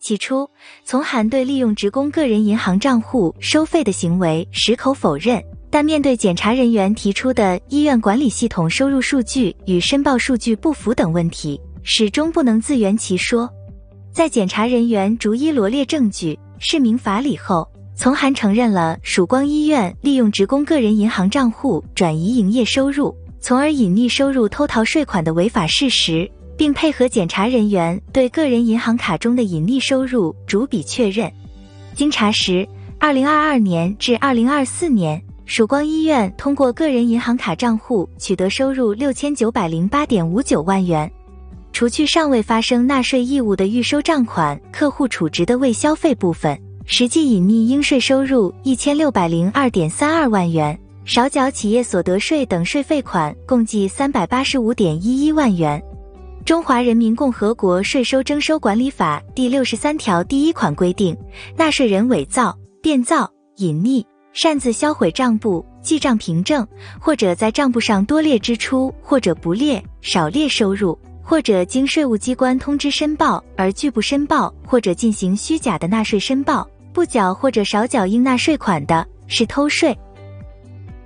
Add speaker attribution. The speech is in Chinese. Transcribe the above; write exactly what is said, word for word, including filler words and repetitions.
Speaker 1: 起初，从函对利用职工个人银行账户收费的行为矢口否认，但面对检察人员提出的医院管理系统收入数据与申报数据不符等问题，始终不能自圆其说。在检察人员逐一罗列证据、释明法理后，从函承认了曙光医院利用职工个人银行账户转移营业收入，从而隐匿收入偷逃税款的违法事实，并配合检察人员对个人银行卡中的隐匿收入逐笔确认。经查实，二零二二年至二零二四年，曙光医院通过个人银行卡账户取得收入六千九百零八点五九万元。除去尚未发生纳税义务的预收账款客户储值的未消费部分，实际隐匿应税收入一千六百零二点三二万元，少缴企业所得税等税费款共计三百八十五点一一万元。中华人民共和国税收征收管理法第六十三条第一款规定，纳税人伪造、变造、隐匿、擅自销毁账簿、记账凭证，或者在账簿上多列支出或者不列、少列收入，或者经税务机关通知申报而拒不申报或者进行虚假的纳税申报，不缴或者少缴应纳税款的，是偷税。